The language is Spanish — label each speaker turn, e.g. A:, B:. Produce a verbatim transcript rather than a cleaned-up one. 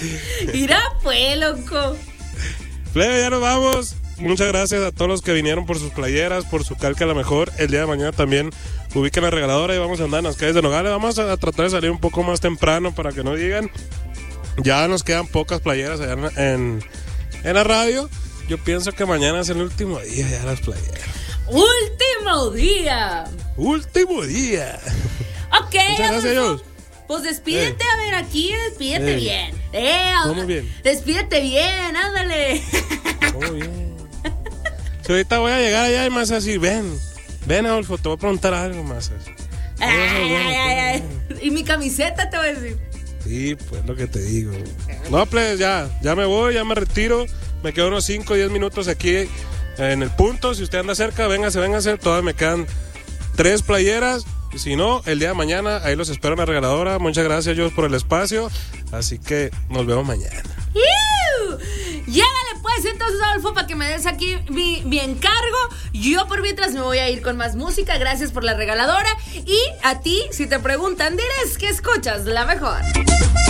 A: Irá pues, loco.
B: Plebe, ya nos vamos. Muchas gracias a todos los que vinieron por sus playeras, por su calca a la mejor. El día de mañana también ubiquen la regaladora y vamos a andar en las calles de Nogales. Vamos a tratar de salir un poco más temprano para que no digan. Ya nos quedan pocas playeras allá en, en, en la radio. Yo pienso que mañana es el último día ya las playeras.
A: ¡Último día!
B: ¡Último día!
A: Ok,
B: muchas gracias, Dios.
A: Pues despídete, eh. a ver, aquí despídete eh. bien. Eh,
B: ¿Cómo bien?
A: Despídete bien, ándale.
B: ¿Cómo bien? Si ahorita voy a llegar allá y más así, ven, ven, Adolfo, te voy a preguntar algo más.
A: Ay, ay, ay, ay, ay. Y mi camiseta te voy a decir.
B: Sí, pues lo que te digo. No, pues ya, ya me voy, ya me retiro. Me quedo unos cinco o diez minutos aquí en el punto. Si usted anda cerca, véngase, véngase. Todavía me quedan tres playeras. Y si no, el día de mañana, ahí los espero en la regaladora. Muchas gracias, Dios, por el espacio. Así que nos vemos mañana.
A: ¡Iu! Llévale pues entonces, Adolfo, para que me des aquí mi, mi encargo. Yo por mientras me voy a ir con más música. Gracias por la regaladora. Y a ti, si te preguntan, diles que escuchas la mejor.